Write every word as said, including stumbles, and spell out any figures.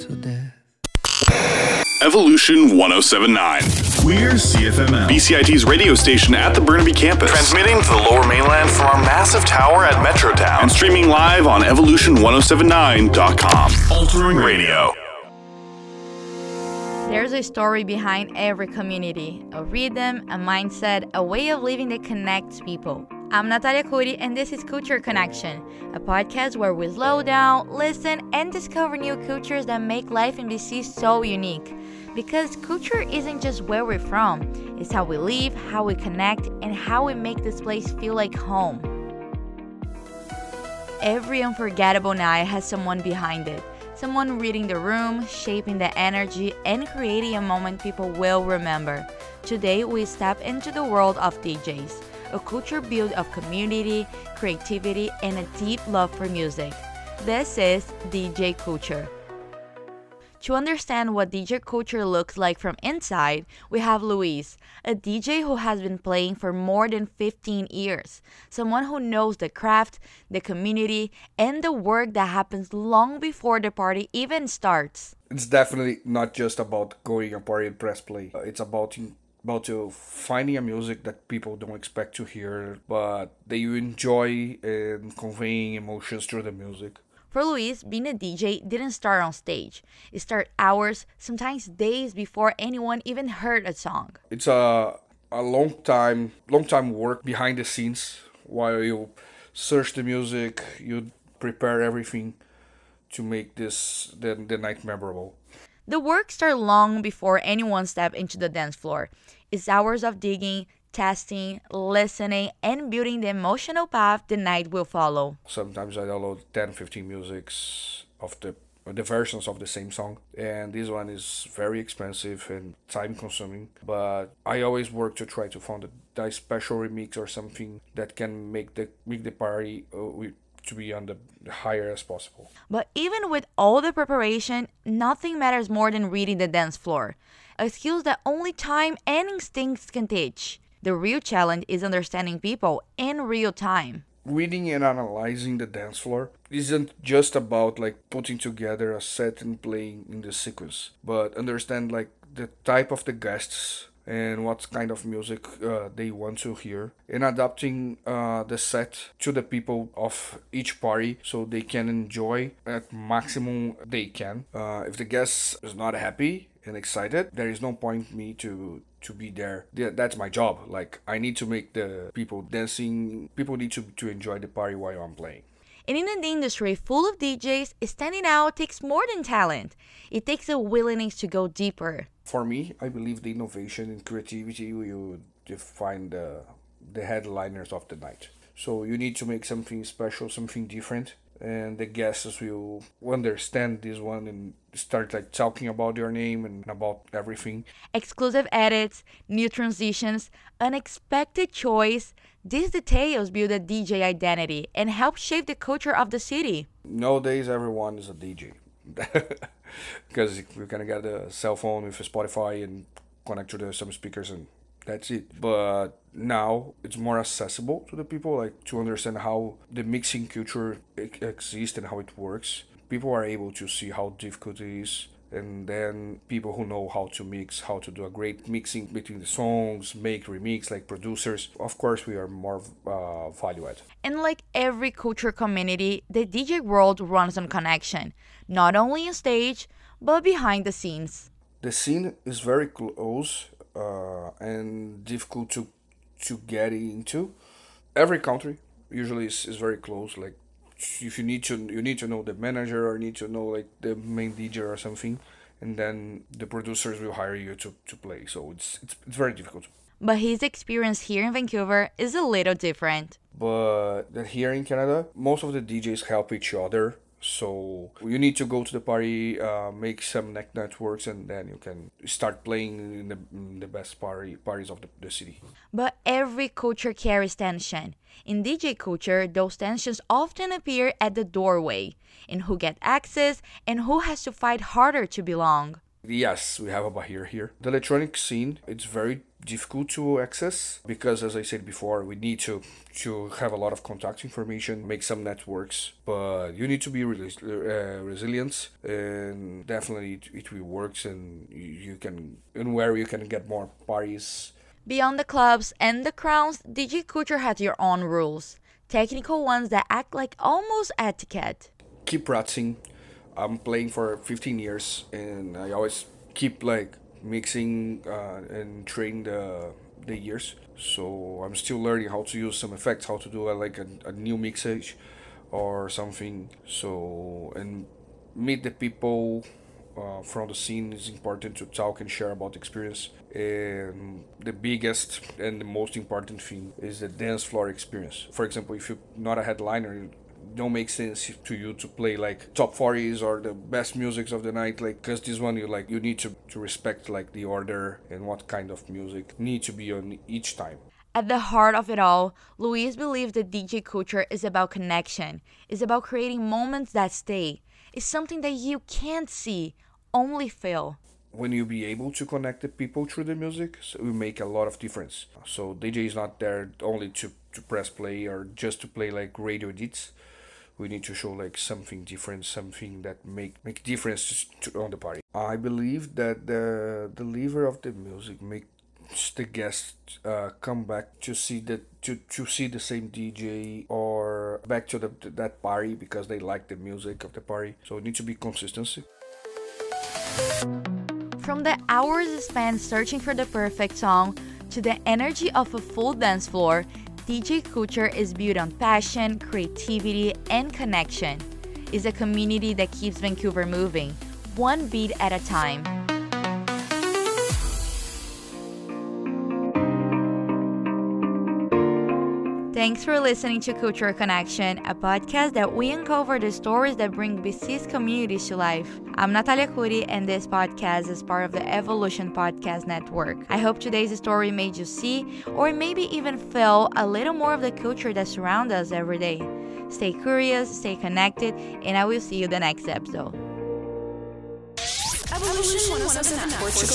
to death. Evolution one oh seven point nine. We're C F M L, B C I T's radio station at the Burnaby campus. Transmitting to the Lower Mainland from our massive tower at Metrotown. And streaming live on evolution ten seventy-nine dot com. Altering Radio. There's a story behind every community, a rhythm, a mindset, a way of living that connects people. I'm Natalia Cudi, and this is Culture Connection, a podcast where we slow down, listen, and discover new cultures that make life in B C so unique. Because culture isn't just where we're from, it's how we live, how we connect, and how we make this place feel like home. Every unforgettable night has someone behind it. Someone reading the room, shaping the energy, and creating a moment people will remember. Today, we step into the world of D Js, a culture built of community, creativity, and a deep love for music. This is D J Culture. To understand what D J culture looks like from inside, we have Luis, a D J who has been playing for more than fifteen years, someone who knows the craft, the community, and the work that happens long before the party even starts. It's definitely not just about going and party and press play. Uh, It's about about to finding a music that people don't expect to hear, but that you enjoy and conveying emotions through the music. For Luis, being a D J didn't start on stage. It started hours, sometimes days before anyone even heard a song. It's a a long time long time work behind the scenes while you search the music, you prepare everything to make this the, the night memorable. The work started long before anyone stepped into the dance floor. It's hours of digging, testing, listening, and building the emotional path the night will follow. Sometimes I download ten, fifteen musics of the the versions of the same song, and this one is very expensive and time consuming, but I always work to try to find a, a special remix or something that can make the make the party uh, with, to be on the higher as possible. But even with all the preparation, nothing matters more than reading the dance floor, a skill that only time and instincts can teach. The real challenge is understanding people in real time. Reading and analyzing the dance floor isn't just about like putting together a set and playing in the sequence, but understand like the type of the guests and what kind of music uh, they want to hear, and adapting uh, the set to the people of each party so they can enjoy at maximum they can. Uh, if the guest is not happy and excited, there is no point me to to be there. Yeah, that's my job. Like, I need to make the people dancing, people need to, to enjoy the party while I'm playing. And in an industry full of D Js, standing out takes more than talent. It takes a willingness to go deeper. For me, I believe the innovation and creativity will define the the headliners of the night. So you need to make something special, something different, and the guests will understand this one and start like talking about your name and about everything. Exclusive edits, new transitions, unexpected choice. These details build a D J identity and help shape the culture of the city. Nowadays, everyone is a D J. Because you can get a cell phone with a Spotify and connect to the, some speakers, and that's it. But now it's more accessible to the people, like to understand how the mixing culture exists and how it works. People are able to see how difficult it is, and then people who know how to mix, how to do a great mixing between the songs, make remix, like producers. Of course, we are more uh, value add. And like every culture community, the D J world runs on connection, not only on stage, but behind the scenes. The scene is very close uh, and difficult to to get into. Every country usually is, is very close. Like, if you need to you need to know the manager or need to know like the main D J or something, and then the producers will hire you to, to play. So it's, it's it's very difficult. But his experience here in Vancouver is a little different. But that here in Canada, most of the D Js help each other. So you need to go to the party, uh, make some net networks, and then you can start playing in the, in the best party parties of the, the city. But every culture carries tension. In D J culture, those tensions often appear at the doorway, in who get access and who has to fight harder to belong. Yes, we have a barrier here. The electronic scene, it's very difficult to access because, as I said before, we need to to have a lot of contact information, make some networks, but you need to be really, uh, resilient, and definitely it, it will works, and you, you can, and where you can get more parties. Beyond the clubs and the crowds, D J Culture has your own rules, technical ones that act like almost etiquette. Keep practicing. I'm playing for fifteen years, and I always keep like mixing uh, and train the the years. So I'm still learning how to use some effects, how to do a, like a, a new mixage or something. So and meet the people uh, from the scene is important to talk and share about the experience. And the biggest and the most important thing is the dance floor experience. For example, if you're not a headliner, don't make sense to you to play like top forties or the best musics of the night, like because this one you like you need to, to respect like the order and what kind of music need to be on each time. At the heart of it all, Luis believes that D J culture is about connection, is about creating moments that stay. It's something that you can't see, only feel. When you be able to connect the people through the music, so it will make a lot of difference. So D J is not there only to, to press play or just to play like radio edits. We need to show like something different, something that make make difference to, on the party. I believe that the the lever of the music makes the guests uh, come back to see that to, to see the same D J or back to the to that party because they like the music of the party. So it needs to be consistency. From the hours spent searching for the perfect song to the energy of a full dance floor, D J Culture is built on passion, creativity, and connection. It's a community that keeps Vancouver moving, one beat at a time. Thanks for listening to Culture Connection, a podcast that we uncover the stories that bring B C's communities to life. I'm Natalia Curi, and this podcast is part of the Evolution Podcast Network. I hope today's story made you see, or maybe even feel, a little more of the culture that surrounds us every day. Stay curious, stay connected, and I will see you the next episode. Evolution one oh seven nine.